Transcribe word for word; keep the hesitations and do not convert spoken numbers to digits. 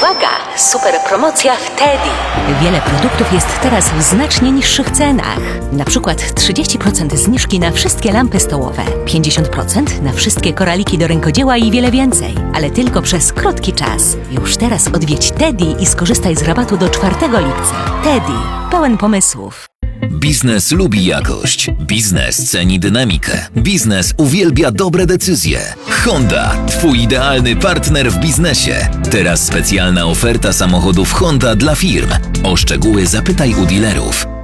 Uwaga! Super promocja w Teddy. Wiele produktów jest teraz w znacznie niższych cenach. Na przykład trzydzieści procent zniżki na wszystkie lampy stołowe, pięćdziesiąt procent na wszystkie koraliki do rękodzieła i wiele więcej. Ale tylko przez krótki czas. Już teraz odwiedź Teddy i skorzystaj z rabatu do czwartego lipca. Teddy. Pełen pomysłów. Biznes lubi jakość. Biznes ceni dynamikę. Biznes uwielbia dobre decyzje. Honda, twój idealny partner w biznesie. Teraz specjalna oferta samochodów Honda dla firm. O szczegóły zapytaj u dealerów.